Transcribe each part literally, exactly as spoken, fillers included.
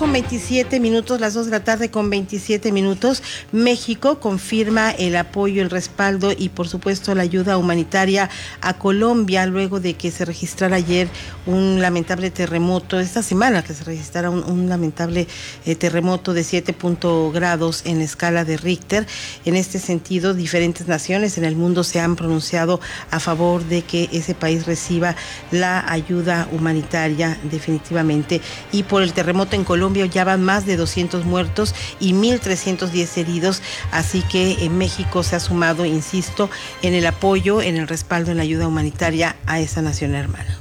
con veintisiete minutos, las dos de la tarde con veintisiete minutos. México confirma el apoyo, el respaldo y por supuesto la ayuda humanitaria a Colombia luego de que se registrara ayer un lamentable terremoto, esta semana que se registrara un, un lamentable eh, terremoto de siete grados en la escala de Richter. En este sentido, diferentes naciones en el mundo se han pronunciado a favor de que ese país reciba la ayuda humanitaria definitivamente. Y por el terremoto en Colombia ya van más de doscientos muertos y mil trescientos diez heridos, así que en México se ha sumado, insisto, en el apoyo, en el respaldo, en la ayuda humanitaria a esa nación hermana.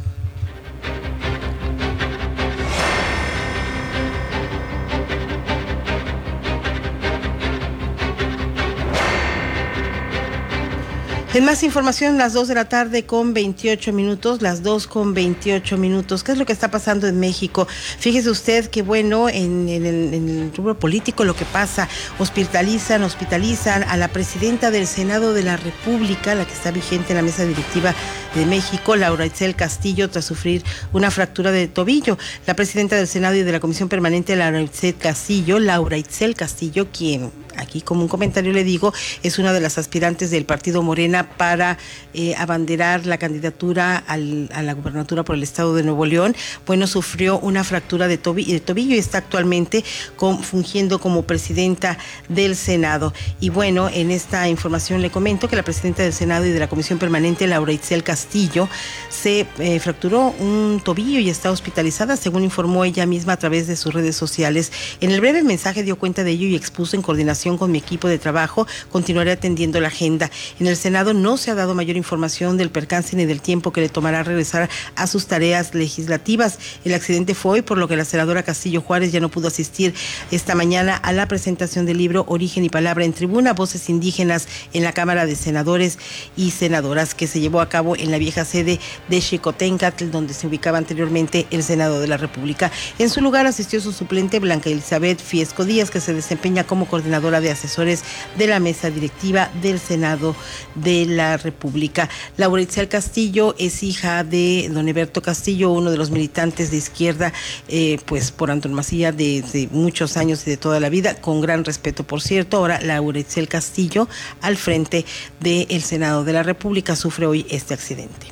En más información, las dos de la tarde con veintiocho minutos, las dos con veintiocho minutos. ¿Qué es lo que está pasando en México? Fíjese usted que, bueno, en, en, el, en el rubro político lo que pasa, hospitalizan, hospitalizan a la presidenta del Senado de la República, la que está vigente en la mesa directiva de México, Laura Itzel Castillo, tras sufrir una fractura de tobillo. La presidenta del Senado y de la Comisión Permanente, Laura Itzel Castillo, Laura Itzel Castillo, quien, aquí como un comentario le digo, es una de las aspirantes del partido Morena para eh, abanderar la candidatura al, a la gubernatura por el estado de Nuevo León. Bueno, sufrió una fractura de, tobi de tobillo y está actualmente con, fungiendo como presidenta del Senado. Y bueno, en esta información le comento que la presidenta del Senado y de la Comisión Permanente, Laura Itzel Castillo, se eh, fracturó un tobillo y está hospitalizada, según informó ella misma a través de sus redes sociales. En el breve mensaje dio cuenta de ello y expuso: en coordinación con mi equipo de trabajo, continuaré atendiendo la agenda. En el Senado no se ha dado mayor información del percance ni del tiempo que le tomará regresar a sus tareas legislativas. El accidente fue hoy, por lo que la senadora Castillo Juárez ya no pudo asistir esta mañana a la presentación del libro Origen y Palabra en Tribuna, Voces Indígenas en la Cámara de Senadores y Senadoras, que se llevó a cabo en la vieja sede de Xicoténcatl, donde se ubicaba anteriormente el Senado de la República. En su lugar asistió su suplente, Blanca Elizabeth Fiesco Díaz, que se desempeña como coordinadora de asesores de la mesa directiva del Senado de la República. Laura Itzel Castillo es hija de don Eberto Castillo, uno de los militantes de izquierda, eh, pues por antonomasia de, de muchos años y de toda la vida, con gran respeto, por cierto. Ahora Laura Itzel Castillo, al frente del Senado de la República, sufre hoy este accidente.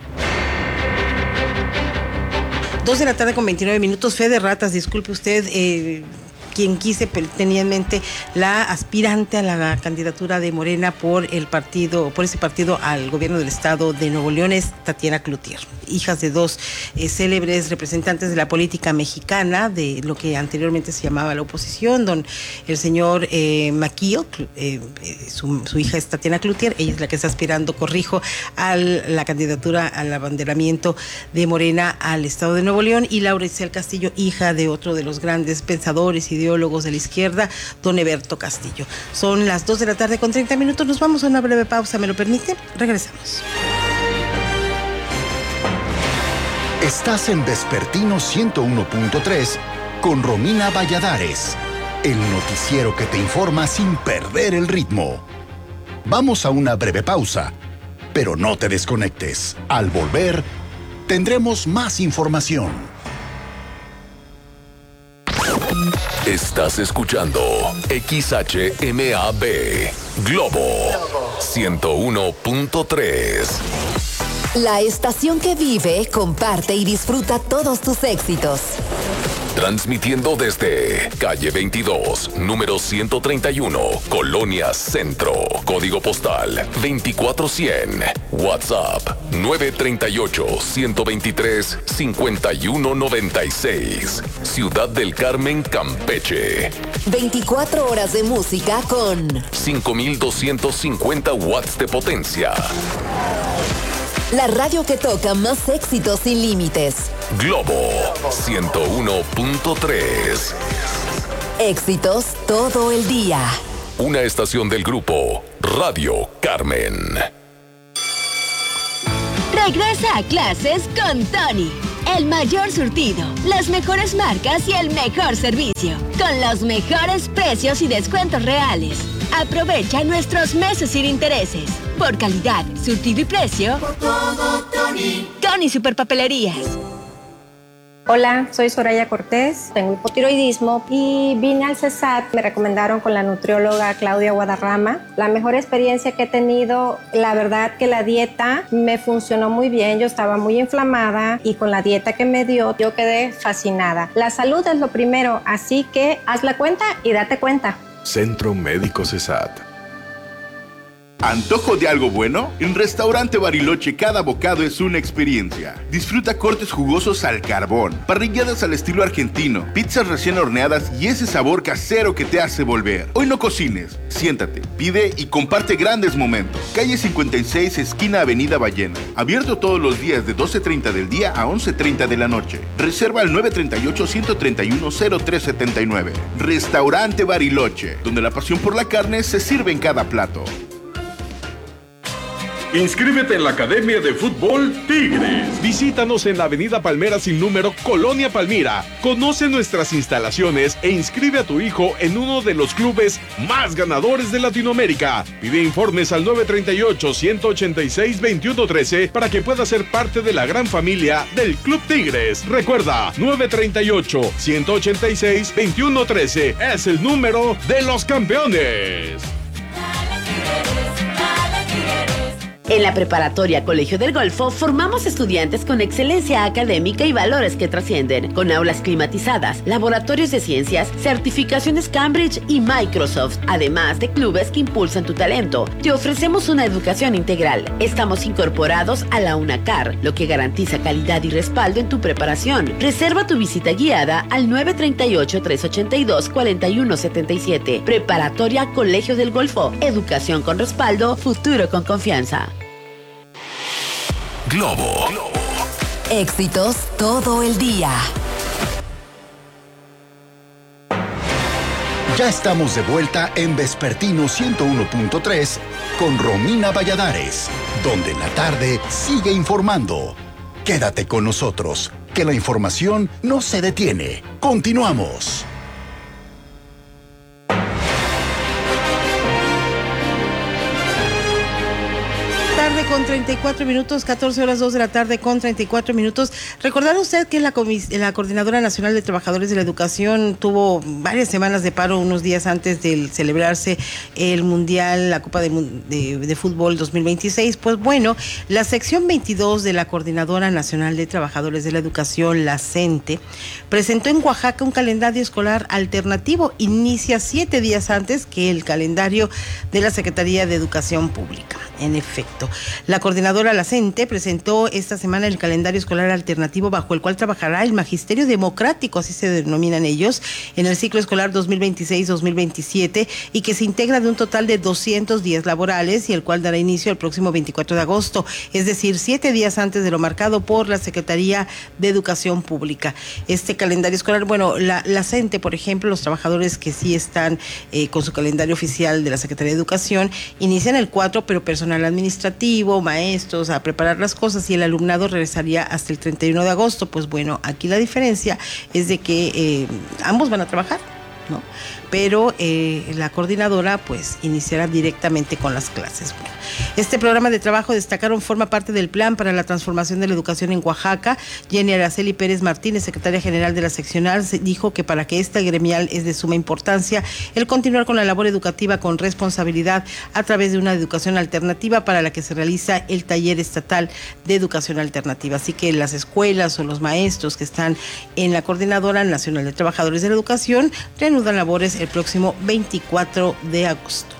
Dos de la tarde con veintinueve minutos. Fe de ratas, disculpe usted, eh, quien quise, pero tenía en mente la aspirante a la candidatura de Morena por el partido, por ese partido al gobierno del estado de Nuevo León, es Tatiana Cloutier, hijas de dos eh, célebres representantes de la política mexicana, de lo que anteriormente se llamaba la oposición, don el señor eh, Maquillo, eh, su, su hija es Tatiana Cloutier, ella es la que está aspirando, corrijo, a la candidatura al abanderamiento de Morena al estado de Nuevo León, y Laura Itzel Castillo, hija de otro de los grandes pensadores y ideólogos de la izquierda, don Eberto Castillo. Son las dos de la tarde con treinta minutos, nos vamos a una breve pausa, ¿me lo permite? Regresamos. Estás en Vespertino ciento uno punto tres con Romina Valladares, el noticiero que te informa sin perder el ritmo. Vamos a una breve pausa, pero no te desconectes. Al volver, tendremos más información. Estás escuchando X H M A B Globo ciento uno punto tres. La estación que vive, comparte y disfruta todos tus éxitos. Transmitiendo desde calle veintidós, número ciento treinta y uno, Colonia Centro. Código postal veinticuatro cien. WhatsApp nueve tres ocho, uno dos tres, cinco uno nueve seis. Ciudad del Carmen, Campeche. veinticuatro horas de música con cinco mil doscientos cincuenta watts de potencia. La radio que toca más éxitos sin límites. Globo ciento uno punto tres. Éxitos todo el día. Una estación del grupo Radio Carmen. Regresa a clases con Tony. El mayor surtido, las mejores marcas y el mejor servicio. Con los mejores precios y descuentos reales. Aprovecha nuestros meses sin intereses. Por calidad, surtido y precio. Por todo, Tony. Tony Superpapelerías. Hola, soy Soraya Cortés, tengo hipotiroidismo y vine al CESAT. Me recomendaron con la nutrióloga Claudia Guadarrama. La mejor experiencia que he tenido, la verdad que la dieta me funcionó muy bien. Yo estaba muy inflamada y con la dieta que me dio, yo quedé fascinada. La salud es lo primero, así que haz la cuenta y date cuenta. Centro Médico CESAT. ¿Antojo de algo bueno? En Restaurante Bariloche cada bocado es una experiencia. Disfruta cortes jugosos al carbón, parrilladas al estilo argentino, pizzas recién horneadas y ese sabor casero que te hace volver. Hoy no cocines, siéntate, pide y comparte grandes momentos. Calle cincuenta y seis, esquina Avenida Ballena. Abierto todos los días de doce treinta del día a once treinta de la noche. Reserva al nueve tres ocho, uno tres uno, cero tres siete nueve. Restaurante Bariloche, donde la pasión por la carne se sirve en cada plato. Inscríbete en la Academia de Fútbol Tigres. Visítanos en la Avenida Palmera sin número, Colonia Palmira. Conoce nuestras instalaciones e inscribe a tu hijo en uno de los clubes más ganadores de Latinoamérica. Pide informes al nueve tres ocho, uno ocho seis, dos uno uno tres para que puedas ser parte de la gran familia del Club Tigres. Recuerda, nueve tres ocho, uno ocho seis, dos uno uno tres es el número de los campeones. En la Preparatoria Colegio del Golfo formamos estudiantes con excelencia académica y valores que trascienden, con aulas climatizadas, laboratorios de ciencias, certificaciones Cambridge y Microsoft, además de clubes que impulsan tu talento. Te ofrecemos una educación integral. Estamos incorporados a la UNACAR, lo que garantiza calidad y respaldo en tu preparación. Reserva tu visita guiada al nueve tres ocho, tres ocho dos, cuatro uno siete siete. Preparatoria Colegio del Golfo. Educación con respaldo, futuro con confianza. Globo. Éxitos todo el día. Ya estamos de vuelta en Vespertino ciento uno punto tres con Romina Valladares, donde la tarde sigue informando. Quédate con nosotros, que la información no se detiene. Continuamos. Tarde con treinta y cuatro minutos, catorce horas dos de la tarde con treinta y cuatro minutos. Recordar usted que la, comis- la Coordinadora Nacional de Trabajadores de la Educación tuvo varias semanas de paro unos días antes de celebrarse el Mundial, la Copa de, de, de Fútbol dos mil veintiséis. Pues bueno, la sección veintidós de la Coordinadora Nacional de Trabajadores de la Educación, la CENTE, presentó en Oaxaca un calendario escolar alternativo. Inicia siete días antes que el calendario de la Secretaría de Educación Pública. En efecto, la coordinadora La CENTE presentó esta semana el calendario escolar alternativo bajo el cual trabajará el Magisterio Democrático, así se denominan ellos, en el ciclo escolar dos mil veintiséis dos mil veintisiete y que se integra de un total de doscientos días laborales y el cual dará inicio el próximo veinticuatro de agosto, es decir, siete días antes de lo marcado por la Secretaría de Educación Pública. Este calendario escolar, bueno, la, la CENTE, por ejemplo, los trabajadores que sí están eh, con su calendario oficial de la Secretaría de Educación, inician el cuatro, pero personal administrativo, maestros, a preparar las cosas, y el alumnado regresaría hasta el treinta y uno de agosto. Pues bueno, aquí la diferencia es de que eh, ambos van a trabajar, ¿no? Pero eh, la coordinadora pues iniciará directamente con las clases. Bueno, este programa de trabajo, destacaron, forma parte del plan para la transformación de la educación en Oaxaca. Jenny Araceli Pérez Martínez, secretaria general de la seccional, dijo que para que esta gremial es de suma importancia el continuar con la labor educativa con responsabilidad a través de una educación alternativa para la que se realiza el taller estatal de educación alternativa. Así que las escuelas o los maestros que están en la Coordinadora Nacional de Trabajadores de la Educación reanudan labores el próximo veinticuatro de agosto.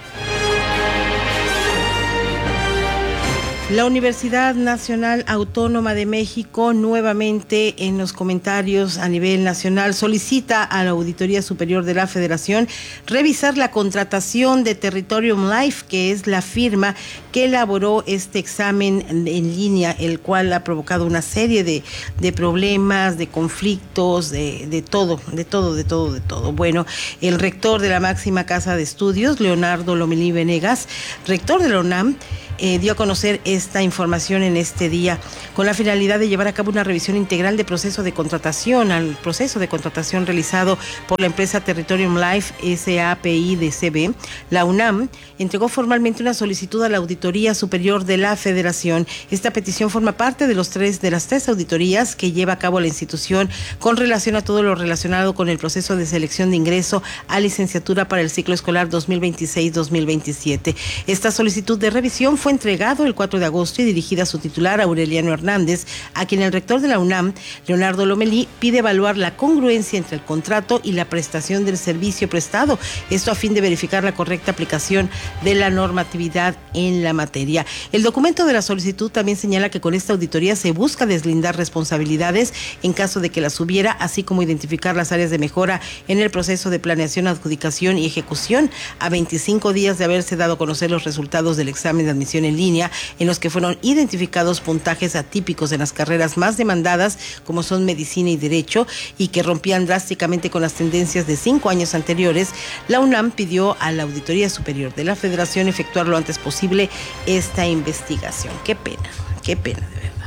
La Universidad Nacional Autónoma de México, nuevamente en los comentarios a nivel nacional, solicita a la Auditoría Superior de la Federación revisar la contratación de Territorium Life, que es la firma que elaboró este examen en línea, el cual ha provocado una serie de, de problemas, de conflictos, de, de todo, de todo, de todo, de todo. Bueno, el rector de la máxima casa de estudios, Leonardo Lomelí Venegas, rector de la UNAM, eh, dio a conocer esta información en este día con la finalidad de llevar a cabo una revisión integral de proceso de contratación, al proceso de contratación realizado por la empresa Territorium Life S A P I D C B. La UNAM entregó formalmente una solicitud a la Auditoría Superior de la Federación. Esta petición forma parte de los tres de las tres auditorías que lleva a cabo la institución con relación a todo lo relacionado con el proceso de selección de ingreso a licenciatura para el ciclo escolar dos mil veintiséis dos mil veintisiete. Esta solicitud de revisión fue entregado el cuatro de agosto y dirigida a su titular, Aureliano Hernández, a quien el rector de la UNAM, Leonardo Lomelí, pide evaluar la congruencia entre el contrato y la prestación del servicio prestado, esto a fin de verificar la correcta aplicación de la normatividad en la materia. El documento de la solicitud también señala que con esta auditoría se busca deslindar responsabilidades en caso de que las hubiera, así como identificar las áreas de mejora en el proceso de planeación, adjudicación y ejecución a veinticinco días de haberse dado a conocer los resultados del examen de admisión en línea, en los que fueron identificados puntajes atípicos en las carreras más demandadas, como son medicina y derecho, y que rompían drásticamente con las tendencias de cinco años anteriores. La UNAM pidió a la Auditoría Superior de la Federación efectuar lo antes posible esta investigación. Qué pena, qué pena de verdad.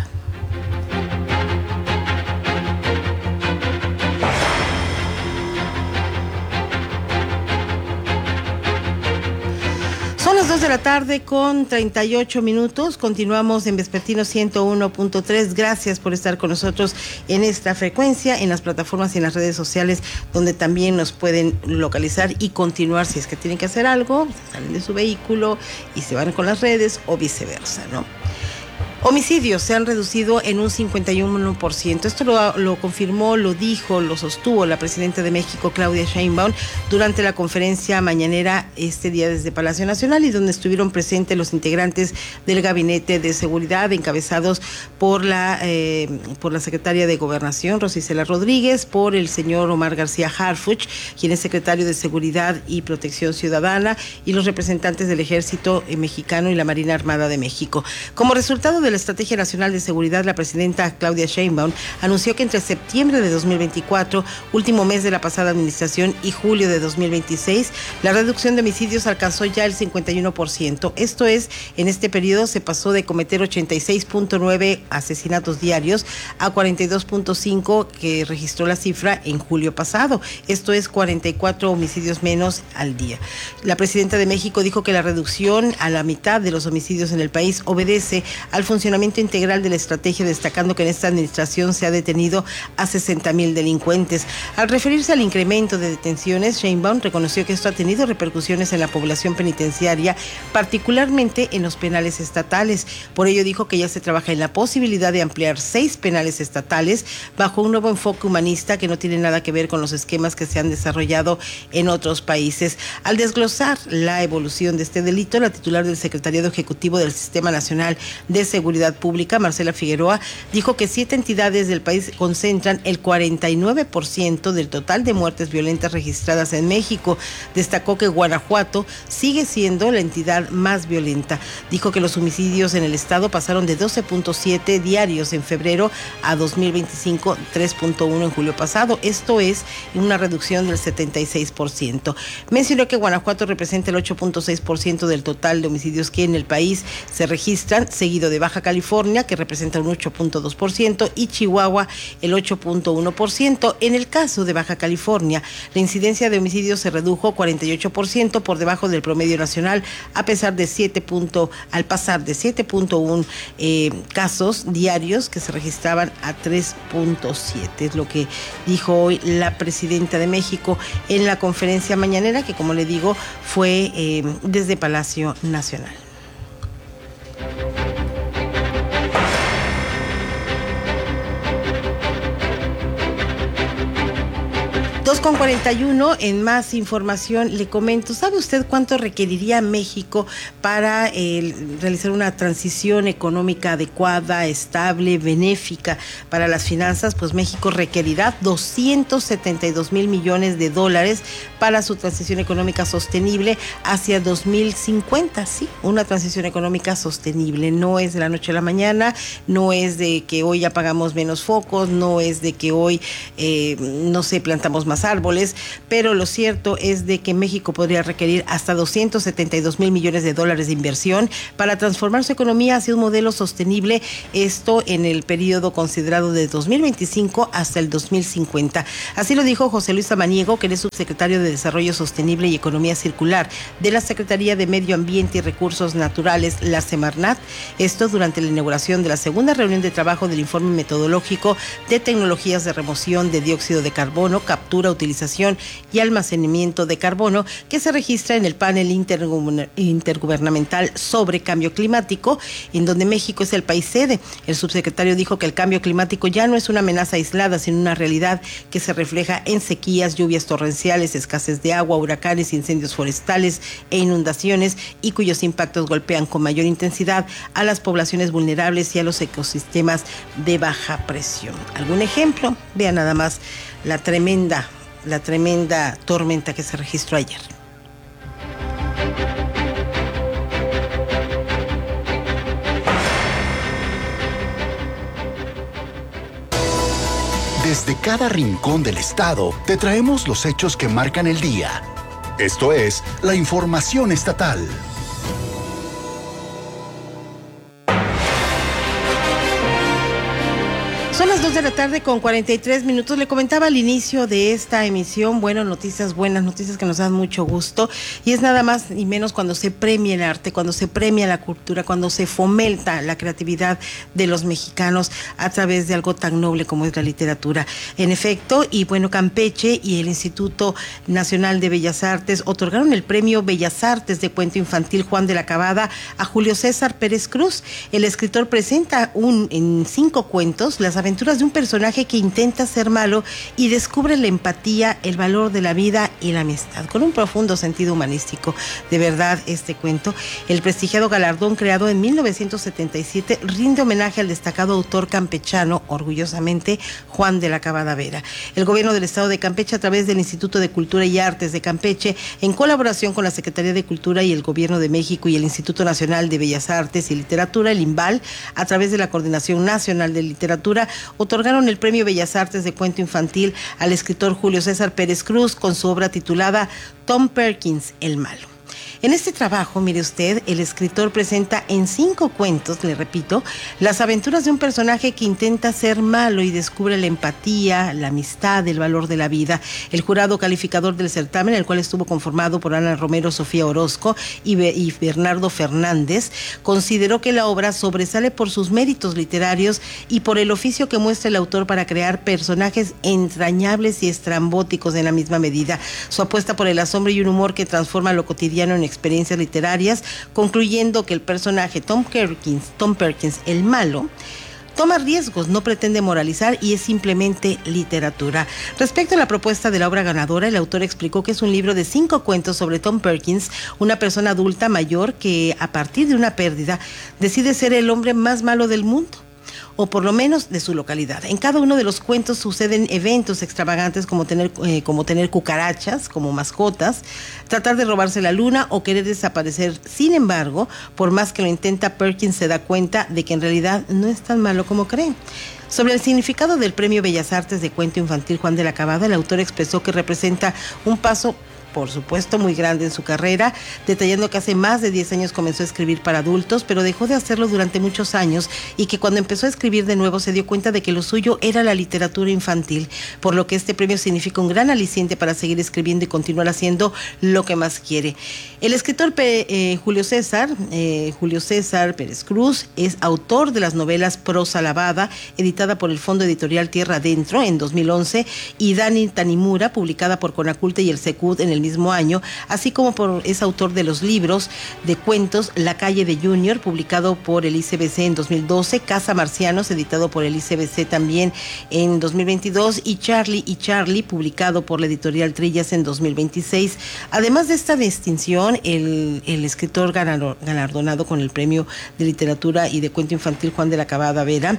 Son las dos de la tarde con treinta y ocho minutos. Continuamos en Vespertino ciento uno punto tres. Gracias por estar con nosotros en esta frecuencia, en las plataformas y en las redes sociales, donde también nos pueden localizar y continuar si es que tienen que hacer algo, salen de su vehículo y se van con las redes o viceversa, ¿no? Homicidios se han reducido en un cincuenta y uno por ciento. Esto lo, lo confirmó, lo dijo, lo sostuvo la presidenta de México, Claudia Sheinbaum, durante la conferencia mañanera este día desde Palacio Nacional, y donde estuvieron presentes los integrantes del Gabinete de Seguridad, encabezados por la, eh, por la secretaria de Gobernación, Rosa Isela Rodríguez, por el señor Omar García Harfuch, quien es secretario de Seguridad y Protección Ciudadana, y los representantes del Ejército Mexicano y la Marina Armada de México. Como resultado de de la Estrategia Nacional de Seguridad, la presidenta Claudia Sheinbaum anunció que entre septiembre de dos mil veinticuatro, último mes de la pasada administración, y julio de dos mil veintiséis, la reducción de homicidios alcanzó ya el cincuenta y uno por ciento. Esto es, en este periodo se pasó de cometer ochenta y seis punto nueve asesinatos diarios a cuarenta y dos punto cinco que registró la cifra en julio pasado. Esto es cuarenta y cuatro homicidios menos al día. La presidenta de México dijo que la reducción a la mitad de los homicidios en el país obedece al funcionamiento funcionamiento integral de la estrategia, destacando que en esta administración se ha detenido a sesenta mil delincuentes. Al referirse al incremento de detenciones, Sheinbaum reconoció que esto ha tenido repercusiones en la población penitenciaria, particularmente en los penales estatales. Por ello dijo que ya se trabaja en la posibilidad de ampliar seis penales estatales bajo un nuevo enfoque humanista que no tiene nada que ver con los esquemas que se han desarrollado en otros países. Al desglosar la evolución de este delito, la titular del Secretariado Ejecutivo del Sistema Nacional de Seguridad Pública, Marcela Figueroa, dijo que siete entidades del país concentran el cuarenta y nueve por ciento del total de muertes violentas registradas en México. Destacó que Guanajuato sigue siendo la entidad más violenta. Dijo que los homicidios en el estado pasaron de doce punto siete diarios en febrero a dos mil veinticinco, tres punto uno en julio pasado. Esto es una reducción del setenta y seis por ciento. Mencionó que Guanajuato representa el ocho punto seis por ciento del total de homicidios que en el país se registran, seguido de Baja California, que representa un ocho punto dos por ciento, y Chihuahua el ocho punto uno por ciento. En el caso de Baja California, la incidencia de homicidios se redujo cuarenta y ocho por ciento por debajo del promedio nacional, a pesar de siete punto, al pasar de siete punto uno eh, casos diarios que se registraban a tres punto siete. Es lo que dijo hoy la presidenta de México en la conferencia mañanera, que, como le digo, fue eh, desde Palacio Nacional. dos con cuarenta y uno, en más información le comento, ¿sabe usted cuánto requeriría México para eh, realizar una transición económica adecuada, estable, benéfica para las finanzas? Pues México requerirá doscientos setenta y dos mil millones de dólares para su transición económica sostenible hacia dos mil cincuenta, sí, una transición económica sostenible. No es de la noche a la mañana, no es de que hoy apagamos menos focos, no es de que hoy, eh, no sé, plantamos más más árboles, pero lo cierto es de que México podría requerir hasta doscientos setenta y dos mil millones de dólares de inversión para transformar su economía hacia un modelo sostenible, esto en el periodo considerado de dos mil veinticinco hasta el dos mil cincuenta. Así lo dijo José Luis Samaniego, que es subsecretario de Desarrollo Sostenible y Economía Circular de la Secretaría de Medio Ambiente y Recursos Naturales, la Semarnat, esto durante la inauguración de la segunda reunión de trabajo del informe metodológico de tecnologías de remoción de dióxido de carbono, captura, utilización y almacenamiento de carbono, que se registra en el panel intergubernamental sobre cambio climático, en donde México es el país sede. El subsecretario dijo que el cambio climático ya no es una amenaza aislada, sino una realidad que se refleja en sequías, lluvias torrenciales, escasez de agua, huracanes, incendios forestales e inundaciones, y cuyos impactos golpean con mayor intensidad a las poblaciones vulnerables y a los ecosistemas de baja presión. ¿Algún ejemplo? Vean nada más la tremenda, la tremenda tormenta que se registró ayer. Desde cada rincón del estado te traemos los hechos que marcan el día. Esto es la información estatal. Son las dos de la tarde con cuarenta y tres minutos. Le comentaba al inicio de esta emisión, bueno, noticias buenas, noticias que nos dan mucho gusto, y es nada más y menos cuando se premia el arte, cuando se premia la cultura, cuando se fomenta la creatividad de los mexicanos a través de algo tan noble como es la literatura. En efecto, y bueno, Campeche y el Instituto Nacional de Bellas Artes otorgaron el premio Bellas Artes de Cuento Infantil Juan de la Cabada a Julio César Pérez Cruz. El escritor presenta un, en cinco cuentos las aventuras de un personaje que intenta ser malo y descubre la empatía, el valor de la vida y la amistad, con un profundo sentido humanístico. De verdad, este cuento, el prestigiado galardón creado en mil novecientos setenta y siete, rinde homenaje al destacado autor campechano, orgullosamente Juan de la Cabada Vera. El gobierno del estado de Campeche, a través del Instituto de Cultura y Artes de Campeche, en colaboración con la Secretaría de Cultura y el Gobierno de México y el Instituto Nacional de Bellas Artes y Literatura, el INVAL, a través de la Coordinación Nacional de Literatura, otorgaron el premio Bellas Artes de Cuento Infantil al escritor Julio César Pérez Cruz con su obra titulada Tom Perkins, el malo. En este trabajo, mire usted, el escritor presenta en cinco cuentos, le repito, las aventuras de un personaje que intenta ser malo y descubre la empatía, la amistad, el valor de la vida. El jurado calificador del certamen, el cual estuvo conformado por Ana Romero, Sofía Orozco y, Be- y Bernardo Fernández, consideró que la obra sobresale por sus méritos literarios y por el oficio que muestra el autor para crear personajes entrañables y estrambóticos en la misma medida. Su apuesta por el asombro y un humor que transforma lo cotidiano en experiencias literarias, concluyendo que el personaje Tom Perkins, Tom Perkins, el malo, toma riesgos, no pretende moralizar y es simplemente literatura. Respecto a la propuesta de la obra ganadora, el autor explicó que es un libro de cinco cuentos sobre Tom Perkins, una persona adulta mayor que, a partir de una pérdida, decide ser el hombre más malo del mundo, o por lo menos de su localidad. En cada uno de los cuentos suceden eventos extravagantes como tener, eh, como tener cucarachas como mascotas, tratar de robarse la luna o querer desaparecer. Sin embargo, por más que lo intenta, Perkins se da cuenta de que en realidad no es tan malo como cree. Sobre el significado del Premio Bellas Artes de Cuento Infantil Juan de la Cabada, el autor expresó que representa un paso, por supuesto, muy grande en su carrera, detallando que hace más de diez años comenzó a escribir para adultos, pero dejó de hacerlo durante muchos años y que cuando empezó a escribir de nuevo se dio cuenta de que lo suyo era la literatura infantil, por lo que este premio significa un gran aliciente para seguir escribiendo y continuar haciendo lo que más quiere. El escritor eh, Julio César, eh, Julio César Pérez Cruz, es autor de las novelas Prosa Lavada, editada por el Fondo Editorial Tierra Adentro en dos mil once, y Dani Tanimura, publicada por Conaculta y el Secud en el mismo año, así como por, es autor de los libros de cuentos La Calle de Junior, publicado por el I C B C en dos mil doce, Casa Marcianos, editado por el I C B C también en dos mil veintidós, y Charlie y Charlie, publicado por la editorial Trillas en dos mil veintiséis. Además de esta distinción, el, el escritor galardonado con el Premio de Literatura y de Cuento Infantil Juan de la Cabada Vera,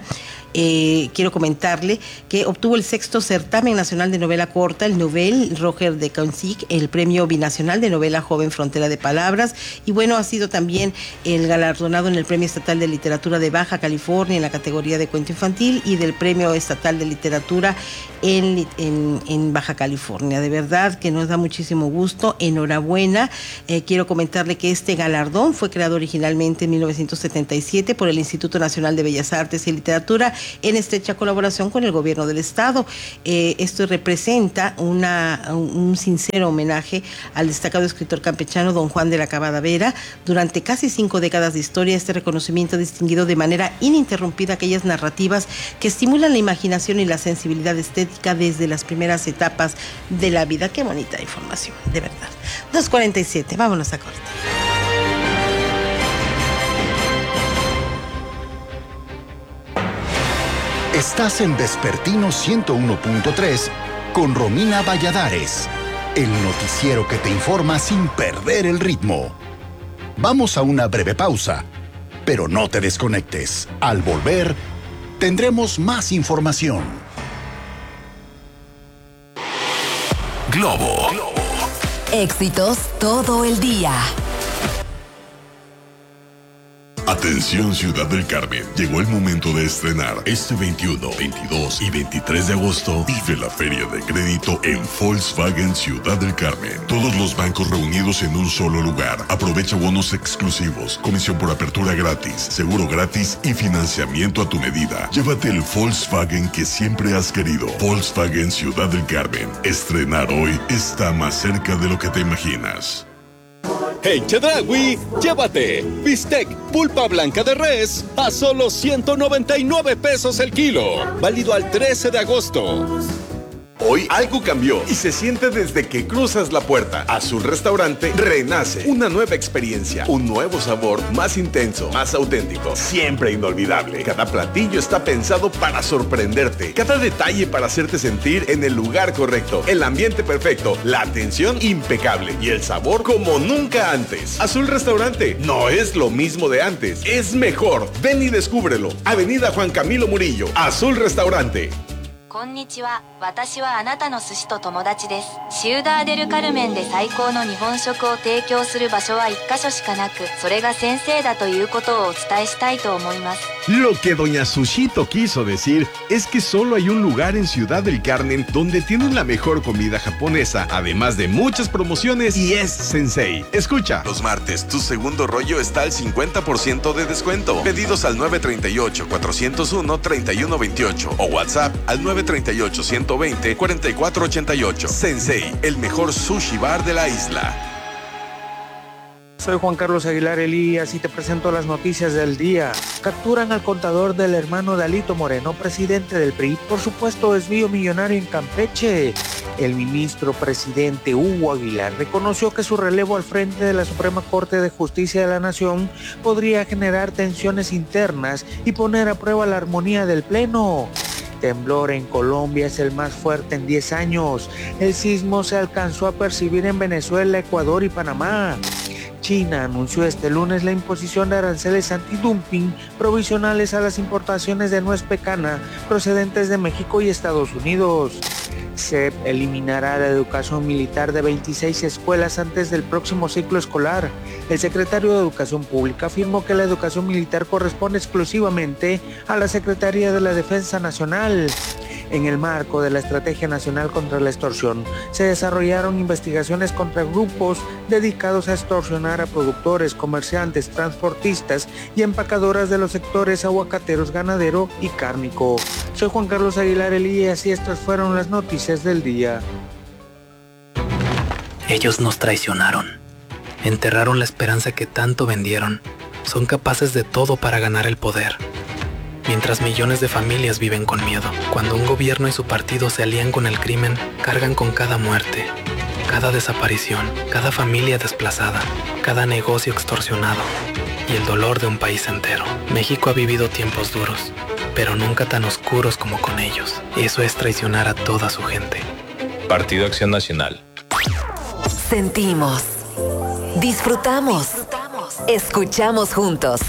eh, quiero comentarle que obtuvo el sexto certamen nacional de novela corta, el Nobel Roger de Caustic, el Premio Binacional de Novela Joven Frontera de Palabras. Y bueno, ha sido también el galardonado en el Premio Estatal de Literatura de Baja California en la categoría de cuento infantil y del Premio Estatal de Literatura en, en, en Baja California. De verdad que nos da muchísimo gusto. Enhorabuena. Eh, quiero comentarle que este galardón fue creado originalmente en mil novecientos setenta y siete por el Instituto Nacional de Bellas Artes y Literatura en estrecha colaboración con el gobierno del estado. Eh, esto representa una, un sincero homenaje al destacado escritor campechano don Juan de la Cabada Vera. Durante casi cinco décadas de historia, este reconocimiento ha distinguido de manera ininterrumpida aquellas narrativas que estimulan la imaginación y la sensibilidad estética desde las primeras etapas de la vida. Qué bonita información, de verdad. dos cuarenta y siete, vámonos a corte. Estás en Vespertino ciento uno punto tres con Romina Valladares, el noticiero que te informa sin perder el ritmo. Vamos a una breve pausa, pero no te desconectes. Al volver, tendremos más información. Globo. Éxitos todo el día. Atención Ciudad del Carmen, llegó el momento de estrenar. Este veintiuno, veintidós y veintitrés de agosto vive la Feria de Crédito en Volkswagen Ciudad del Carmen. Todos los bancos reunidos en un solo lugar. Aprovecha bonos exclusivos, comisión por apertura gratis, seguro gratis y financiamiento a tu medida. Llévate el Volkswagen que siempre has querido. Volkswagen Ciudad del Carmen. Estrenar hoy está más cerca de lo que te imaginas. En Chedraui, llévate bistec pulpa blanca de res a solo ciento noventa y nueve pesos el kilo. Válido al trece de agosto. Hoy algo cambió y se siente desde que cruzas la puerta. Azul Restaurante renace. Una nueva experiencia, un nuevo sabor más intenso, más auténtico, siempre inolvidable. Cada platillo está pensado para sorprenderte. Cada detalle para hacerte sentir en el lugar correcto. El ambiente perfecto, la atención impecable y el sabor como nunca antes. Azul Restaurante no es lo mismo de antes, es mejor. Ven y descúbrelo. Avenida Juan Camilo Murillo. Azul Restaurante. こんにちは。私はあなたの寿司と友達です。シウダーデルカルメンで最高の日本食を提供する場所は一カ所しかなく、それが先生だということをお伝えしたいと思います。 Lo que doña Sushito quiso decir es que solo hay un lugar en Ciudad del Carmen donde tienen la mejor comida japonesa, además de muchas promociones, y es Sensei. Escucha. Los martes, tu segundo rollo está al cincuenta por ciento de descuento. Pedidos al nueve tres ocho, cuatro cero uno, tres uno dos ocho o WhatsApp al nueve tres ocho, uno dos cero, cuatro cuatro ocho ocho. Sensei, el mejor sushi bar de la isla. Soy Juan Carlos Aguilar Elías y te presento las noticias del día. Capturan al contador del hermano de Alito Moreno, presidente del P R I, por supuesto desvío millonario en Campeche. El ministro presidente Hugo Aguilar reconoció que su relevo al frente de la Suprema Corte de Justicia de la Nación podría generar tensiones internas y poner a prueba la armonía del Pleno. Temblor en Colombia es el más fuerte en diez años. El sismo se alcanzó a percibir en Venezuela, Ecuador y Panamá. China anunció este lunes la imposición de aranceles antidumping provisionales a las importaciones de nuez pecana procedentes de México y Estados Unidos. C E P eliminará la educación militar de veintiséis escuelas antes del próximo ciclo escolar. El secretario de Educación Pública afirmó que la educación militar corresponde exclusivamente a la Secretaría de la Defensa Nacional. En el marco de la Estrategia Nacional contra la Extorsión, se desarrollaron investigaciones contra grupos dedicados a extorsionar a productores, comerciantes, transportistas y empacadoras de los sectores aguacateros, ganadero y cárnico. Soy Juan Carlos Aguilar Elías y estas fueron las noticias del día. Ellos nos traicionaron, enterraron la esperanza que tanto vendieron, son capaces de todo para ganar el poder. Mientras millones de familias viven con miedo, cuando un gobierno y su partido se alían con el crimen, cargan con cada muerte, cada desaparición, cada familia desplazada, cada negocio extorsionado y el dolor de un país entero. México ha vivido tiempos duros, pero nunca tan oscuros como con ellos. Eso es traicionar a toda su gente. Partido Acción Nacional. Sentimos, disfrutamos, escuchamos juntos.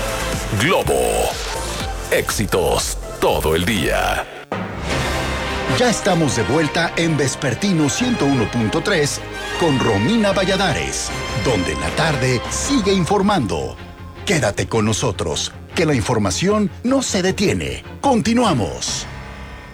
Globo. Éxitos todo el día. Ya estamos de vuelta en Vespertino ciento uno punto tres con Romina Valladares, donde la tarde sigue informando. Quédate con nosotros, que la información no se detiene. Continuamos.